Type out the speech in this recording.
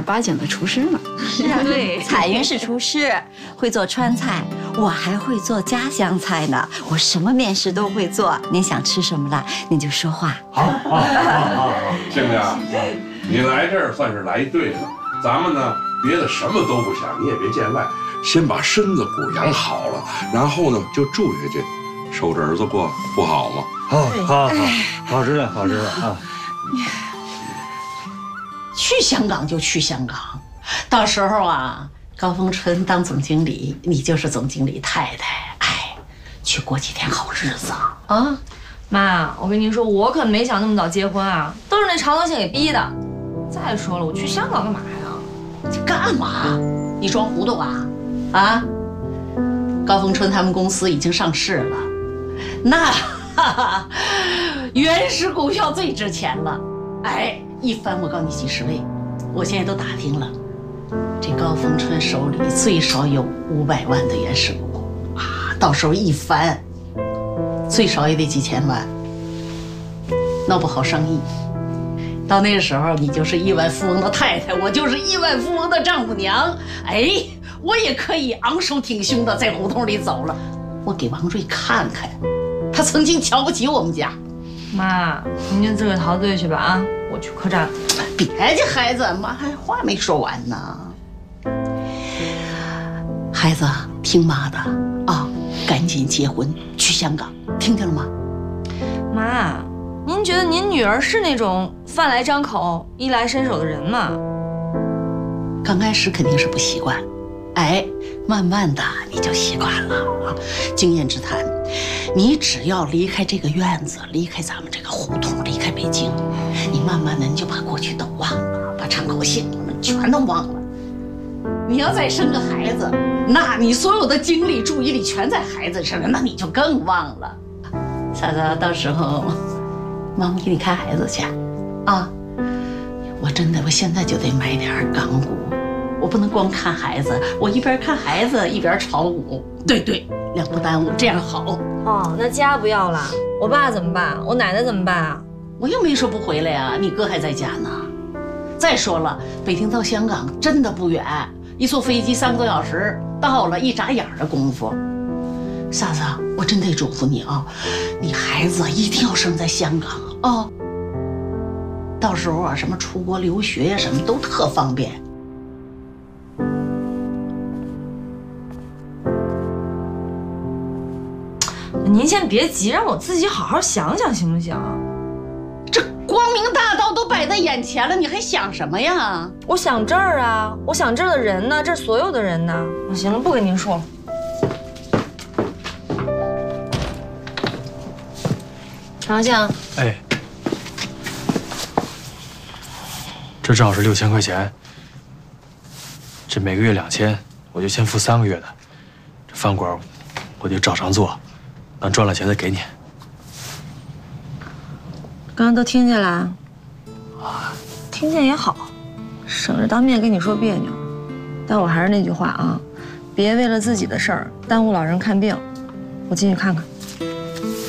八经的厨师嘛。 是啊，对，彩云是厨师，会做川菜，我还会做家乡菜呢。我什么面食都会做，您想吃什么了，您就说话。 好，亲家，你来这儿算是来对了。咱们呢，别的什么都不想，你也别见外，先把身子骨养好了，然后呢就住下去，守着儿子过，不好吗？ 好知道啊。 去香港就去香港，到时候啊，高峰春当总经理，你就是总经理太太，哎，去过几天好日子啊！ 妈，我跟您说，我可没想那么早结婚啊，都是那常德信给逼的。再说了，我去香港干嘛呀？ 干嘛？你装糊涂啊？啊？高峰春他们公司已经上市了，那原始股票最值钱了，哎。一翻我告诉你几十位，我现在都打听了，这高峰春手里最少有500万的原始股啊，到时候一翻，最少也得几千万，闹不好上亿。到那个时候，你就是亿万富翁的太太，我就是亿万富翁的丈母娘，哎，我也可以昂首挺胸的在胡同里走了。我给王瑞看看，他曾经瞧不起我们家。 妈，您就自个陶醉去吧啊！我去客栈。 别介，孩子，妈还话没说完呢。孩子，听妈的啊，赶紧结婚去香港，听见了吗？ 妈，您觉得您女儿是那种饭来张口、衣来伸手的人吗？ 刚开始肯定是不习惯，哎，慢慢的你就习惯了啊。经验之谈，你只要离开这个院子，离开咱们这个胡同，离开北京，你慢慢的你就把过去都忘了，把唱高兴们全都忘了。你要再生个孩子，那你所有的精力、注意力全在孩子身上，那你就更忘了。嫂子，到时候妈妈给你看孩子去啊。我真的，我现在就得买点港股。我不能光看孩子，我一边看孩子一边炒股。对，两不耽误，这样好。 哦，那家不要了，我爸怎么办？我奶奶怎么办啊？ 我又没说不回来呀，你哥还在家呢。再说了，北京到香港真的不远，一坐飞机3个多小时到了，一眨眼的功夫。嫂子，我真得嘱咐你啊，你孩子一定要生在香港啊。到时候啊，什么出国留学呀，什么都特方便。 您先别急，让我自己好好想想，行不行？ 这光明大道都摆在眼前了，你还想什么呀？ 我想这儿啊，我想这儿的人呢，这儿所有的人呢。行了，不跟您说了。常相， 哎，这正好是6000块钱，这每个月2000，我就先付3个月的。这饭馆我就照常做，等赚了钱再给你。 刚刚都听见了？啊，听见也好，省着当面跟你说别扭。但我还是那句话啊，别为了自己的事儿耽误老人看病。我进去看看。